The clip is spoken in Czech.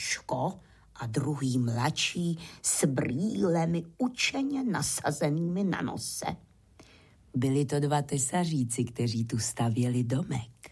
Joško a druhý mladší s brýlemi učeně nasazenými na nose. Byli to dva tesaříci, kteří tu stavěli domek.